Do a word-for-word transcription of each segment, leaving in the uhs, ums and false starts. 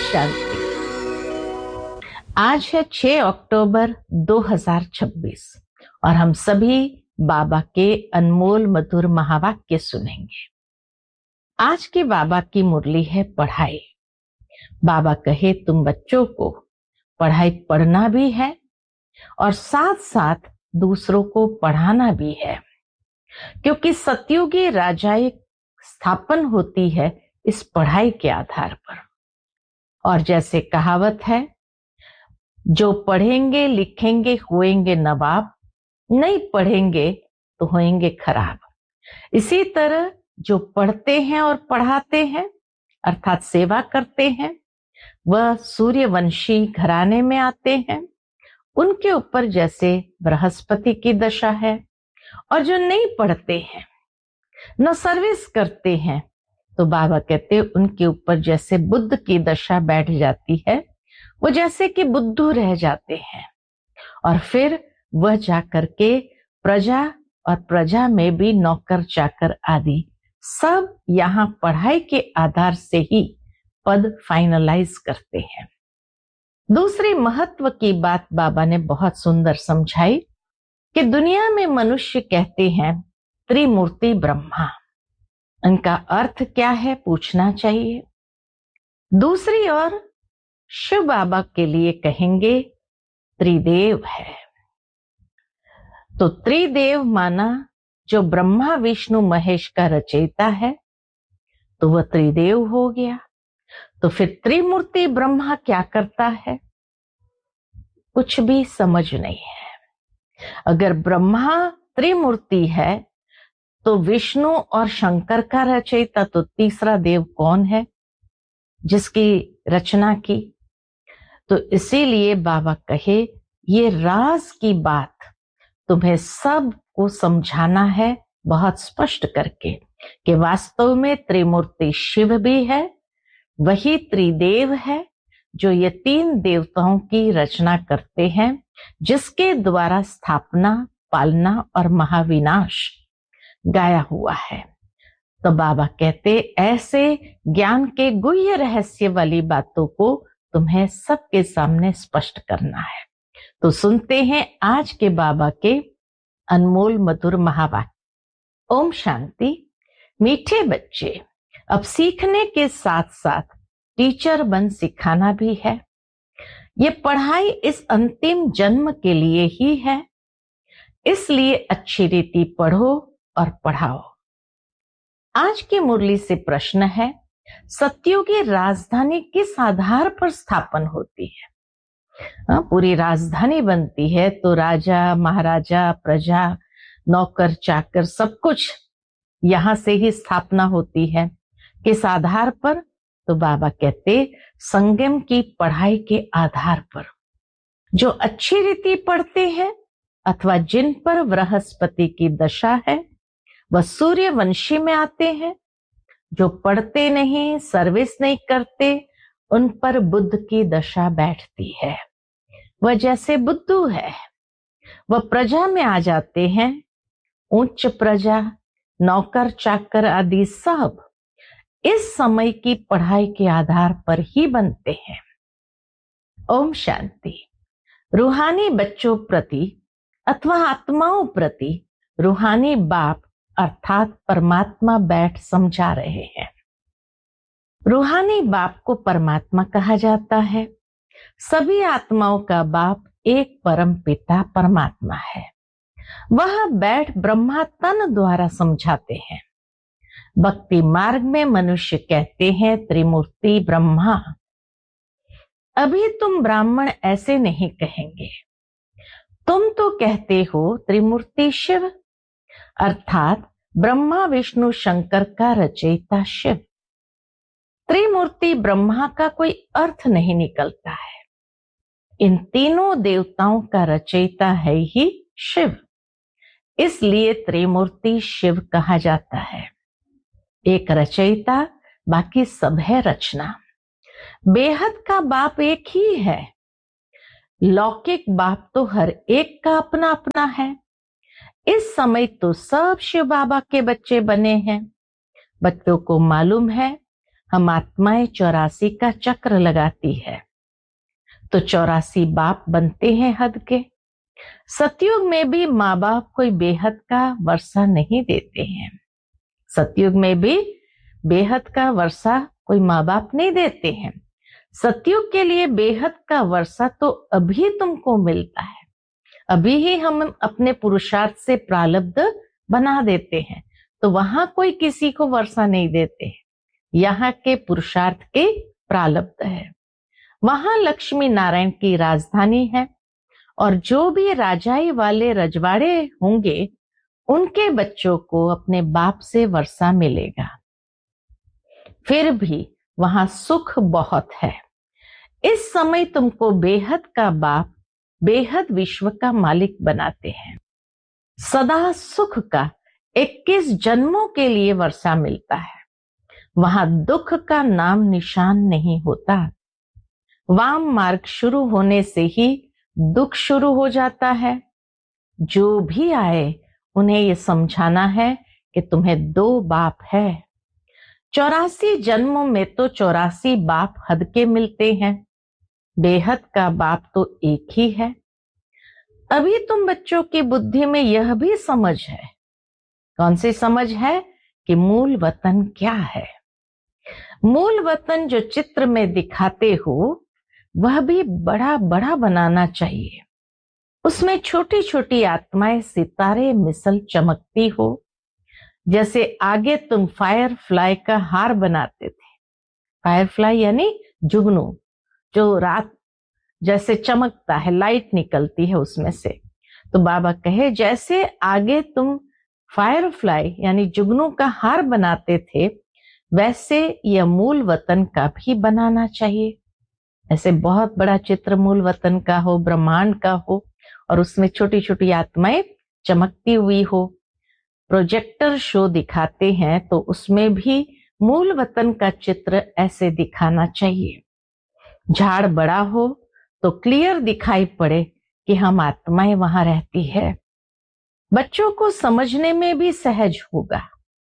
शांति। आज है छह अक्टूबर दो हज़ार छब्बीस और हम सभी बाबा के अनमोल मधुर महावाक्य सुनेंगे। आज के बाबा की मुरली है पढ़ाई। बाबा कहे तुम बच्चों को पढ़ाई पढ़ना भी है और साथ साथ दूसरों को पढ़ाना भी है, क्योंकि सतयुगी राजाई स्थापन होती है इस पढ़ाई के आधार पर। और जैसे कहावत है, जो पढ़ेंगे लिखेंगे होएंगे नवाब, नहीं पढ़ेंगे तो होएंगे खराब। इसी तरह जो पढ़ते हैं और पढ़ाते हैं अर्थात सेवा करते हैं, वह सूर्यवंशी घराने में आते हैं। उनके ऊपर जैसे बृहस्पति की दशा है। और जो नहीं पढ़ते हैं, न सर्विस करते हैं, तो बाबा कहते हैं उनके ऊपर जैसे बुद्ध की दशा बैठ जाती है। वो जैसे कि बुद्धू रह जाते हैं और फिर वह जाकर के प्रजा और प्रजा में भी नौकर चाकर आदि सब यहाँ पढ़ाई के आधार से ही पद फाइनलाइज करते हैं। दूसरी महत्व की बात बाबा ने बहुत सुंदर समझाई कि दुनिया में मनुष्य कहते हैं त्रिमूर्ति ब्रह्मा। इनका अर्थ क्या है पूछना चाहिए। दूसरी ओर शिव बाबा के लिए कहेंगे त्रिदेव है। तो त्रिदेव माना जो ब्रह्मा विष्णु महेश का रचयिता है, तो वह त्रिदेव हो गया। तो फिर त्रिमूर्ति ब्रह्मा क्या करता है, कुछ भी समझ नहीं है। अगर ब्रह्मा त्रिमूर्ति है तो विष्णु और शंकर का रचयिता तो तीसरा देव कौन है जिसकी रचना की। तो इसीलिए बाबा कहे ये राज की बात तुम्हें सबको समझाना है बहुत स्पष्ट करके कि वास्तव में त्रिमूर्ति शिव भी है, वही त्रिदेव है जो ये तीन देवताओं की रचना करते हैं, जिसके द्वारा स्थापना, पालना और महाविनाश गाया हुआ है। तो बाबा कहते ऐसे ज्ञान के गुह्य रहस्य वाली बातों को तुम्हें सबके सामने स्पष्ट करना है। तो सुनते हैं आज के बाबा के अनमोल मधुर महावाक्य। ओम शांति। मीठे बच्चे, अब सीखने के साथ साथ टीचर बन सिखाना भी है। ये पढ़ाई इस अंतिम जन्म के लिए ही है, इसलिए अच्छी रीति पढ़ो और पढ़ाओ। आज की मुरली से प्रश्न है, सतयुगी राजधानी किस आधार पर स्थापन होती है। हाँ, पूरी राजधानी बनती है तो राजा महाराजा प्रजा नौकर चाकर सब कुछ यहां से ही स्थापना होती है। किस आधार पर, तो बाबा कहते संगम की पढ़ाई के आधार पर। जो अच्छी रीति पढ़ते हैं अथवा जिन पर बृहस्पति की दशा है वह सूर्यवंशी में आते हैं। जो पढ़ते नहीं, सर्विस नहीं करते, उन पर बुद्ध की दशा बैठती है। वह जैसे बुद्धू है, वह प्रजा में आ जाते हैं। उच्च प्रजा, नौकर चाकर आदि सब इस समय की पढ़ाई के आधार पर ही बनते हैं। ओम शांति। रूहानी बच्चों प्रति अथवा आत्माओं प्रति रूहानी बाप अर्थात परमात्मा बैठ समझा रहे हैं। रूहानी बाप को परमात्मा कहा जाता है। सभी आत्माओं का बाप एक परम पिता परमात्मा है। वह बैठ ब्रह्मा तन द्वारा समझाते हैं। भक्ति मार्ग में मनुष्य कहते हैं त्रिमूर्ति ब्रह्मा। अभी तुम ब्राह्मण ऐसे नहीं कहेंगे, तुम तो कहते हो त्रिमूर्ति शिव अर्थात ब्रह्मा विष्णु शंकर का रचयिता शिव। त्रिमूर्ति ब्रह्मा का कोई अर्थ नहीं निकलता है। इन तीनों देवताओं का रचयिता है ही शिव, इसलिए त्रिमूर्ति शिव कहा जाता है। एक रचयिता, बाकी सब है रचना। बेहद का बाप एक ही है। लौकिक बाप तो हर एक का अपना अपना है। इस समय तो सब शिव बाबा के बच्चे बने हैं। बच्चों को मालूम है हम आत्माएं चौरासी का चक्र लगाती है, तो चौरासी बाप बनते हैं हद के। सतयुग में भी माँ बाप कोई बेहद का वर्षा नहीं देते हैं। सतयुग में भी बेहद का वर्षा कोई माँ बाप नहीं देते हैं। सतयुग के लिए बेहद का वर्षा तो अभी तुमको मिलता है, अभी ही हम अपने पुरुषार्थ से प्रारब्ध बना देते हैं, तो वहां कोई किसी को वर्षा नहीं देते। यहाँ के पुरुषार्थ के प्रारब्ध है। वहां लक्ष्मी नारायण की राजधानी है, और जो भी राजाई वाले रजवाड़े होंगे उनके बच्चों को अपने बाप से वर्षा मिलेगा। फिर भी वहां सुख बहुत है। इस समय तुमको बेहद का बाप बेहद विश्व का मालिक बनाते हैं। सदा सुख का इक्कीस जन्मों के लिए वर्षा मिलता है। वहां दुख का नाम निशान नहीं होता। वाम मार्ग शुरू होने से ही दुख शुरू हो जाता है। जो भी आए उन्हें ये समझाना है कि तुम्हें दो बाप है। चौरासी जन्मों में तो चौरासी बाप हद के मिलते हैं, बेहद का बाप तो एक ही है। अभी तुम बच्चों की बुद्धि में यह भी समझ है। कौन सी समझ है? कि मूल वतन क्या है। मूल वतन जो चित्र में दिखाते हो वह भी बड़ा बड़ा बनाना चाहिए। उसमें छोटी छोटी आत्माएं सितारे मिसल चमकती हो। जैसे आगे तुम फायर फ्लाई का हार बनाते थे। फायर फ्लाई यानी जुगनू, जो रात जैसे चमकता है, लाइट निकलती है उसमें से। तो बाबा कहे जैसे आगे तुम फायर फ्लाई यानी जुगनू का हार बनाते थे, वैसे यह मूल वतन का भी बनाना चाहिए। ऐसे बहुत बड़ा चित्र मूल वतन का हो, ब्रह्मांड का हो, और उसमें छोटी छोटी आत्माएं चमकती हुई हो। प्रोजेक्टर शो दिखाते हैं तो उसमें भी मूल वतन का चित्र ऐसे दिखाना चाहिए। झाड़ बड़ा हो तो क्लियर दिखाई पड़े कि हम आत्माएं वहां रहती है। बच्चों को समझने में भी सहज होगा।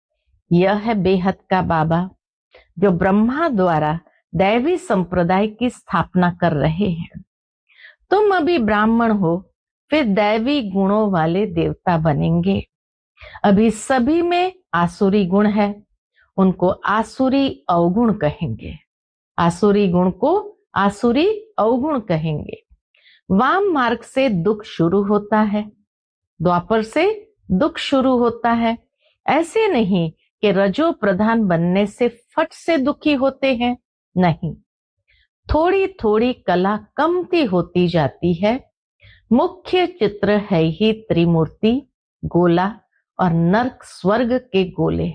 यह है बेहद का बाबा जो ब्रह्मा द्वारा दैवी संप्रदाय की स्थापना कर रहे हैं। तुम अभी ब्राह्मण हो, फिर दैवी गुणों वाले देवता बनेंगे। अभी सभी में आसुरी गुण है, उनको आसुरी अवगुण कहेंगे। आसुरी गुण को आसुरी अवगुण कहेंगे। वाम मार्ग से दुख शुरू होता है, द्वापर से दुख शुरू होता है। ऐसे नहीं कि रजो प्रधान बनने से फट से दुखी होते हैं, नहीं, थोड़ी थोड़ी कला कमती होती जाती है। मुख्य चित्र है ही त्रिमूर्ति, गोला और नर्क स्वर्ग के गोले।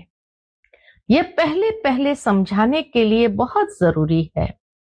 ये पहले पहले समझाने के लिए बहुत जरूरी है।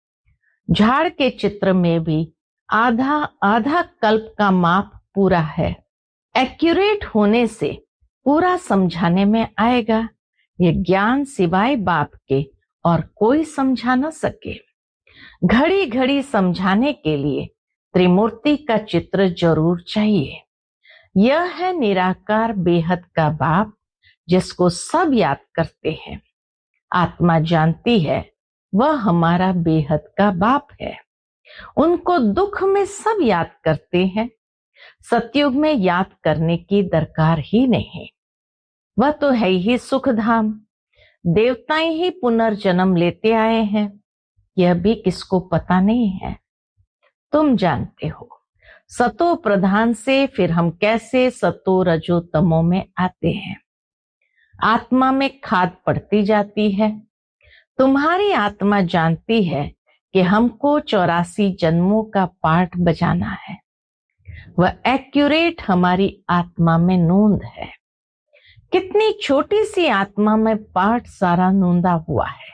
झाड़ के चित्र में भी आधा आधा कल्प का माप पूरा है। एक्यूरेट होने से पूरा समझाने में आएगा। ये ज्ञान सिवाय बाप के और कोई समझा न सके। घड़ी घड़ी समझाने के लिए त्रिमूर्ति का चित्र जरूर चाहिए। यह है निराकार बेहद का बाप जिसको सब याद करते हैं। आत्मा जानती है वह हमारा बेहद का बाप है। उनको दुख में सब याद करते हैं। सतयुग में याद करने की दरकार ही नहीं। वह तो है ही सुख धाम। देवताएं ही पुनर्जन्म लेते आए हैं, यह भी किसको पता नहीं है। तुम जानते हो। सतो प्रधान से फिर हम कैसे सतो रजो तमो में आते हैं। आत्मा में खाद पड़ती जाती है। तुम्हारी आत्मा जानती है कि हमको चौरासी जन्मों का पाठ बजाना है। वह एक्यूरेट हमारी आत्मा में नूंद है। कितनी छोटी सी आत्मा में पाठ सारा नूंदा हुआ है।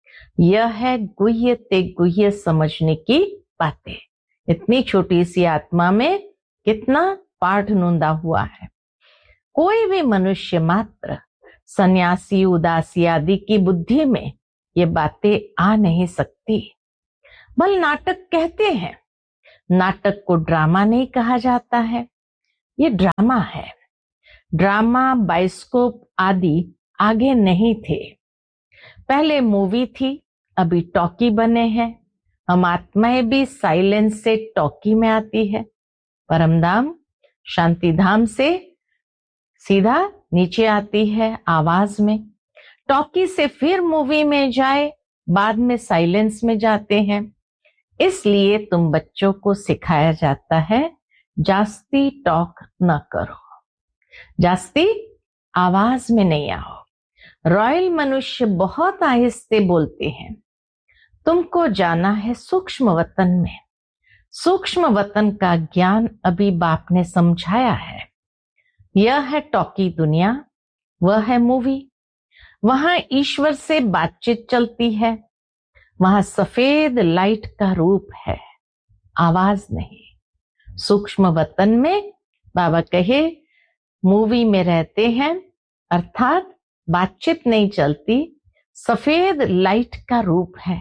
यह है गुह्य ते गुह्य समझने की बातें। इतनी छोटी सी आत्मा में कितना पाठ नूंदा हुआ है। कोई भी मनुष्य मात्र सन्यासी उदासी आदि की बुद्धि में ये बातें आ नहीं सकती। बल नाटक कहते हैं। नाटक को ड्रामा नहीं कहा जाता है, ये ड्रामा है। ड्रामा बाइस्कोप आदि आगे नहीं थे। पहले मूवी थी, अभी टॉकी बने हैं। हम आत्माएं भी साइलेंस से टॉकी में आती है, परमधाम शांति धाम से सीधा नीचे आती है आवाज में। टॉकी से फिर मूवी में जाए, बाद में साइलेंस में जाते हैं। इसलिए तुम बच्चों को सिखाया जाता है जास्ती टॉक न करो, जास्ती आवाज में नहीं आओ। रॉयल मनुष्य बहुत आहिस्ते बोलते हैं। तुमको जाना है सूक्ष्म वतन में। सूक्ष्म वतन का ज्ञान अभी बाप ने समझाया है। यह है टॉकी दुनिया, वह है मूवी। वहां ईश्वर से बातचीत चलती है। वहां सफेद लाइट का रूप है, आवाज नहीं। सूक्ष्म वतन में बाबा कहे मूवी में रहते हैं, अर्थात बातचीत नहीं चलती, सफेद लाइट का रूप है,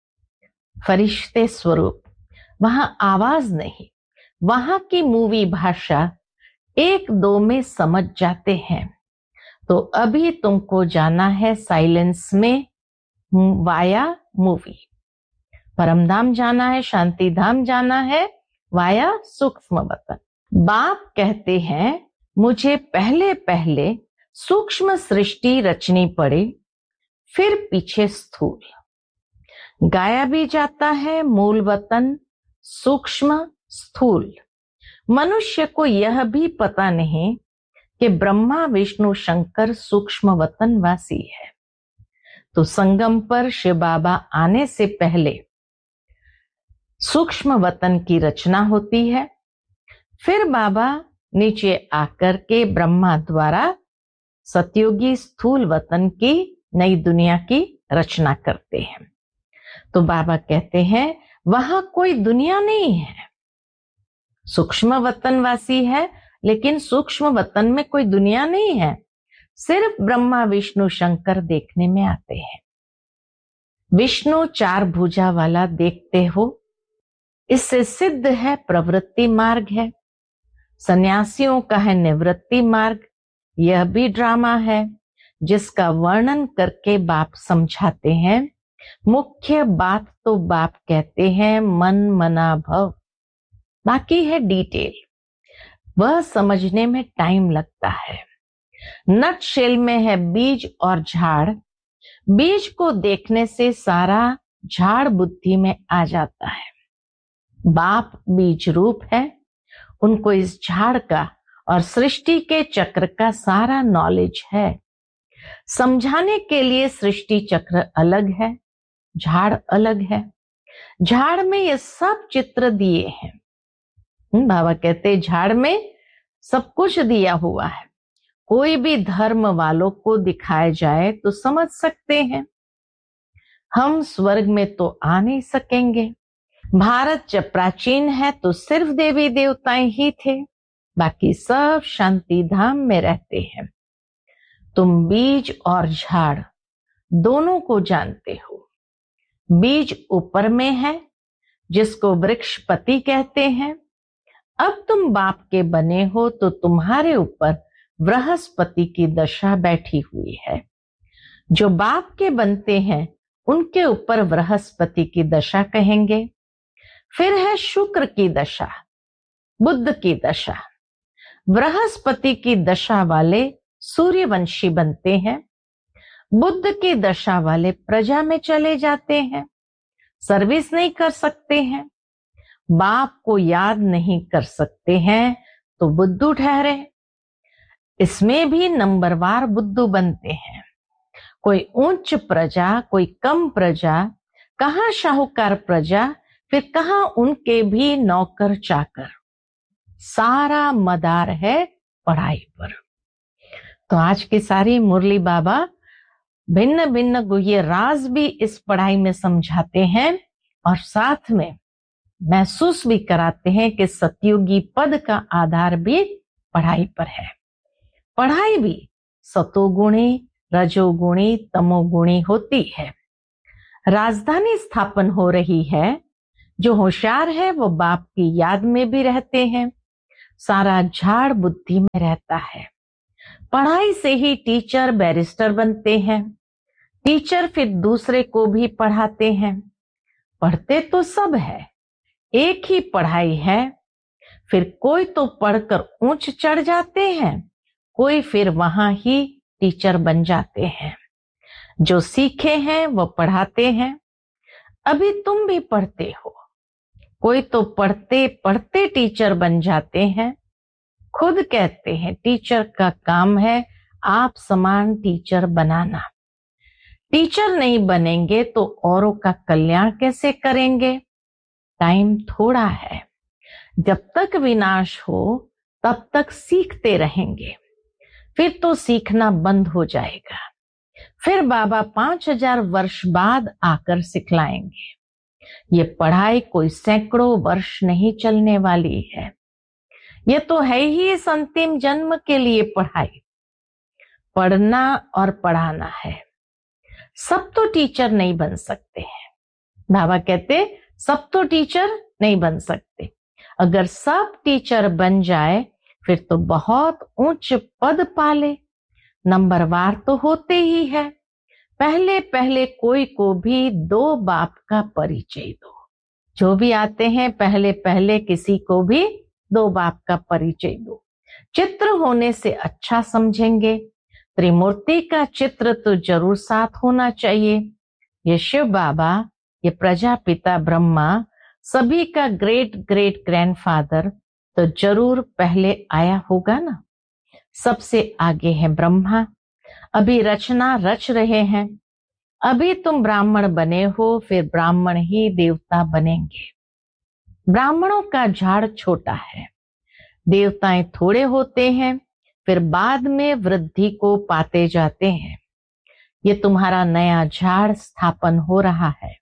फरिश्ते स्वरूप। वहां आवाज नहीं। वहां की मूवी भाषा एक दो में समझ जाते हैं। तो अभी तुमको जाना है साइलेंस में वाया मूवी। परमधाम जाना है, शांति धाम जाना है वाया सूक्ष्म वतन। बाप कहते हैं मुझे पहले पहले सूक्ष्म सृष्टि रचनी पड़े, फिर पीछे स्थूल। गाया भी जाता है मूल वतन सूक्ष्म स्थूल। मनुष्य को यह भी पता नहीं कि ब्रह्मा विष्णु शंकर सूक्ष्म वतन वासी है। तो संगम पर शिव बाबा आने से पहले सूक्ष्म वतन की रचना होती है, फिर बाबा नीचे आकर के ब्रह्मा द्वारा सतयुगी स्थूल वतन की नई दुनिया की रचना करते हैं। तो बाबा कहते हैं वहां कोई दुनिया नहीं है। सूक्ष्म वतन वासी है, लेकिन सूक्ष्म वतन में कोई दुनिया नहीं है। सिर्फ ब्रह्मा विष्णु शंकर देखने में आते हैं। विष्णु चार भुजा वाला देखते हो, इससे सिद्ध है प्रवृत्ति मार्ग है। सन्यासियों का है निवृत्ति मार्ग। यह भी ड्रामा है जिसका वर्णन करके बाप समझाते हैं। मुख्य बात तो बाप कहते हैं मन मना भव, बाकी है डिटेल, वह समझने में टाइम लगता है। नट शेल में है बीज और झाड़। बीज को देखने से सारा झाड़ बुद्धि में आ जाता है। बाप बीज रूप है, उनको इस झाड़ का और सृष्टि के चक्र का सारा नॉलेज है। समझाने के लिए सृष्टि चक्र अलग है, झाड़ अलग है। झाड़ में ये सब चित्र दिए हैं। बाबा कहते झाड़ में सब कुछ दिया हुआ है। कोई भी धर्म वालों को दिखाया जाए तो समझ सकते हैं। हम स्वर्ग में तो आ नहीं सकेंगे। भारत जब प्राचीन है तो सिर्फ देवी देवताएं ही थे, बाकी सब शांति धाम में रहते हैं। तुम बीज और झाड़ दोनों को जानते हो। बीज ऊपर में है, जिसको वृक्षपति कहते हैं। अब तुम बाप के बने हो तो तुम्हारे ऊपर बृहस्पति की दशा बैठी हुई है। जो बाप के बनते हैं उनके ऊपर बृहस्पति की दशा कहेंगे। फिर है शुक्र की दशा, बुध की दशा। बृहस्पति की दशा वाले सूर्यवंशी बनते हैं। बुध की दशा वाले प्रजा में चले जाते हैं, सर्विस नहीं कर सकते हैं, बाप को याद नहीं कर सकते हैं तो बुद्धू ठहरे। इसमें भी नंबरवार बुद्धू बनते हैं। कोई उच्च प्रजा, कोई कम प्रजा, कहाँ शाहूकार प्रजा, फिर कहाँ उनके भी नौकर चाकर। सारा मदार है पढ़ाई पर। तो आज की सारी मुरली बाबा भिन्न भिन्न गुह्य राज भी इस पढ़ाई में समझाते हैं और साथ में महसूस भी कराते हैं कि सतयुगी पद का आधार भी पढ़ाई पर है। पढ़ाई भी सतोगुणी, रजोगुणी, तमोगुणी होती है। राजधानी स्थापन हो रही है। जो होशियार है वो बाप की याद में भी रहते हैं। सारा झाड़ बुद्धि में रहता है। पढ़ाई से ही टीचर बैरिस्टर बनते हैं। टीचर फिर दूसरे को भी पढ़ाते हैं। पढ़ते तो सब है, एक ही पढ़ाई है। फिर कोई तो पढ़कर ऊंच चढ़ जाते हैं, कोई फिर वहां ही टीचर बन जाते हैं। जो सीखे हैं वो पढ़ाते हैं। अभी तुम भी पढ़ते हो, कोई तो पढ़ते पढ़ते टीचर बन जाते हैं। खुद कहते हैं टीचर का काम है आप समान टीचर बनाना। टीचर नहीं बनेंगे तो औरों का कल्याण कैसे करेंगे? टाइम थोड़ा है, जब तक विनाश हो तब तक सीखते रहेंगे, फिर तो सीखना बंद हो जाएगा। फिर बाबा पांच हजार वर्ष बाद आकर सिखलाएंगे। ये पढ़ाई कोई सैकड़ों वर्ष नहीं चलने वाली है। ये तो है ही इस अंतिम जन्म के लिए पढ़ाई। पढ़ना और पढ़ाना है। सब तो टीचर नहीं बन सकते हैं। बाबा कहते सब तो टीचर नहीं बन सकते। अगर सब टीचर बन जाए फिर तो बहुत उच्च पद पाले। नंबरवार तो होते ही है। पहले पहले कोई को भी दो बाप का परिचय दो। जो भी आते हैं पहले पहले किसी को भी दो बाप का परिचय दो। चित्र होने से अच्छा समझेंगे। त्रिमूर्ति का चित्र तो जरूर साथ होना चाहिए। ये शिव बाबा, ये प्रजापिता ब्रह्मा, सभी का ग्रेट ग्रेट ग्रैंडफादर तो जरूर पहले आया होगा ना। सबसे आगे है ब्रह्मा। अभी रचना रच रहे हैं। अभी तुम ब्राह्मण बने हो, फिर ब्राह्मण ही देवता बनेंगे। ब्राह्मणों का झाड़ छोटा है, देवताएं थोड़े होते हैं, फिर बाद में वृद्धि को पाते जाते हैं। ये तुम्हारा नया झाड़ स्थापन हो रहा है।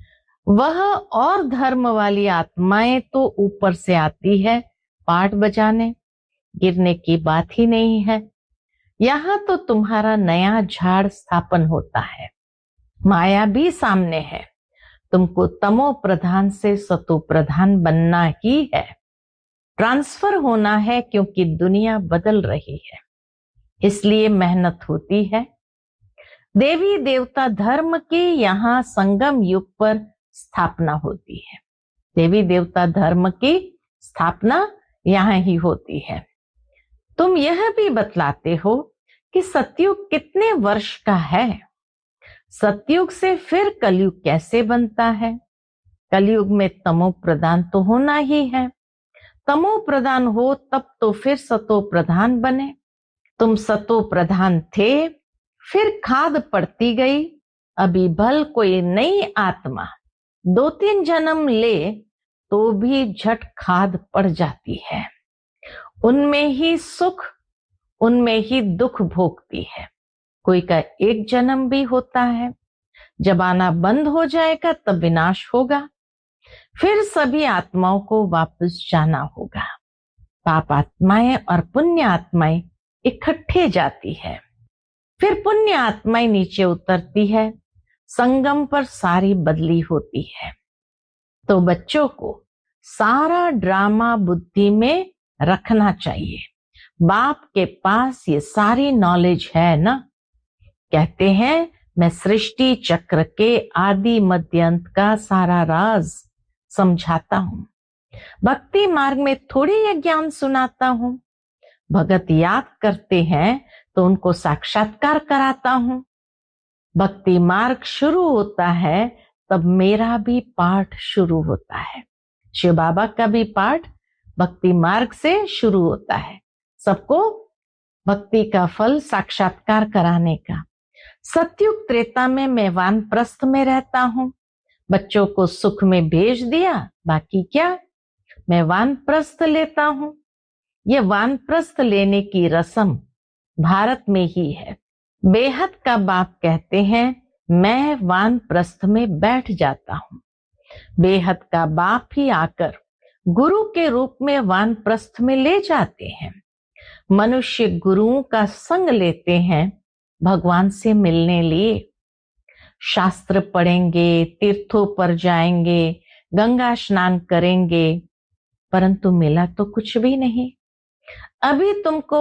वह और धर्म वाली आत्माएं तो ऊपर से आती है पाठ बजाने, गिरने की बात ही नहीं है। यहाँ तो तुम्हारा नया झाड़ स्थापन होता है। माया भी सामने है। तुमको तमो प्रधान से सतो प्रधान बनना ही है। ट्रांसफर होना है क्योंकि दुनिया बदल रही है, इसलिए मेहनत होती है। देवी देवता धर्म की यहाँ संगम युग पर स्थापना होती है। देवी देवता धर्म की स्थापना यहाँ ही होती है। तुम यह भी बतलाते हो कि सतयुग कितने वर्ष का है। सतयुग से फिर कलयुग कैसे बनता है? कलयुग में तमो प्रधान तो होना ही है। तमो प्रधान हो तब तो फिर सतो प्रधान बने। तुम सतो प्रधान थे, फिर खाद पड़ती गई। अभी भल कोई नई आत्मा दो तीन जन्म ले तो भी झट खाद पड़ जाती है। उनमें ही सुख, उनमें ही दुख भोगती है। कोई का एक जन्म भी होता है। जब आना बंद हो जाएगा तब विनाश होगा। फिर सभी आत्माओं को वापस जाना होगा। पाप आत्माएं और पुण्य आत्माएं इकट्ठे जाती है। फिर पुण्य आत्माएं नीचे उतरती है। संगम पर सारी बदली होती है। तो बच्चों को सारा ड्रामा बुद्धि में रखना चाहिए। बाप के पास ये सारी नॉलेज है ना। कहते हैं मैं सृष्टि चक्र के आदि मध्य अंत का सारा राज समझाता हूँ। भक्ति मार्ग में थोड़ी यह ज्ञान सुनाता हूँ। भगत याद करते हैं तो उनको साक्षात्कार कराता हूँ। भक्ति मार्ग शुरू होता है तब मेरा भी पाठ शुरू होता है। शिव बाबा का भी पाठ भक्ति मार्ग से शुरू होता है। सबको भक्ति का फल साक्षात्कार कराने का। सतयुग त्रेता में मैं वानप्रस्थ में रहता हूँ। बच्चों को सुख में भेज दिया, बाकी क्या मैं वानप्रस्थ लेता हूँ। ये वानप्रस्थ लेने की रस्म भारत में ही है। बेहद का बाप कहते हैं मैं वानप्रस्थ में बैठ जाता हूँ। बेहद का बाप ही आकर गुरु के रूप में वानप्रस्थ में ले जाते हैं। मनुष्य गुरुओं का संग लेते हैं भगवान से मिलने लिए। शास्त्र पढ़ेंगे, तीर्थों पर जाएंगे, गंगा स्नान करेंगे, परंतु मिला तो कुछ भी नहीं। अभी तुमको